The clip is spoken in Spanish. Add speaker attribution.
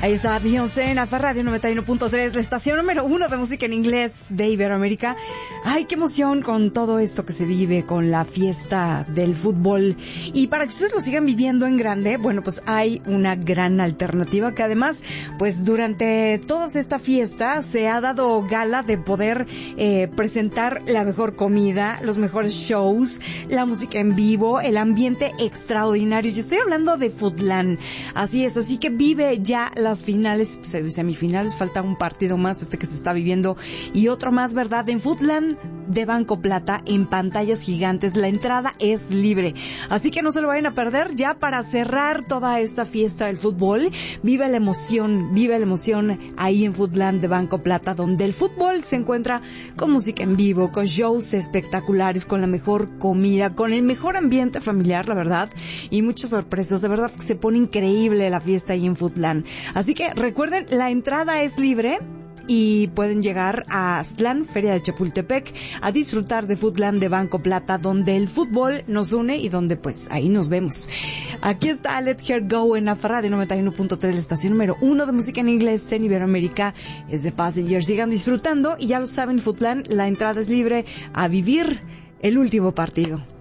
Speaker 1: Ahí está Beyoncé en Alfa Radio 91.3, la estación número 1 de música en inglés de Iberoamérica. Ay, qué emoción con todo esto que se vive, con la fiesta del fútbol. Y para que ustedes lo sigan viviendo en grande, bueno, pues hay una gran alternativa que además, pues durante toda esta fiesta se ha dado gala de poder presentar la mejor comida, los mejores shows, la música en vivo, el ambiente extraordinario. Yo estoy hablando de Foodland. Así es, así que vive ya las finales, semifinales, falta un partido más que se está viviendo y otro más, ¿verdad? En Foodland de Banco Plata, en pantallas gigantes, la entrada es libre, así que no se lo vayan a perder. Ya para cerrar toda esta fiesta del fútbol, vive la emoción ahí en Foodland de Banco Plata, donde el fútbol se encuentra con música en vivo, con shows espectaculares, con la mejor comida, con el mejor ambiente familiar, la verdad, y muchas sorpresas. De verdad que se pone increíble la fiesta ahí en Foodland. Así que recuerden, la entrada es libre y pueden llegar a Aztlán, Feria de Chapultepec, a disfrutar de Foodland de Banco Plata, donde el fútbol nos une y donde pues ahí nos vemos. Aquí está Let Her Go en Alfa Radio 91.3, la estación número 1 de música en inglés en Iberoamérica. Es de Passengers. Sigan disfrutando y ya lo saben, Foodland, la entrada es libre, a vivir el último partido.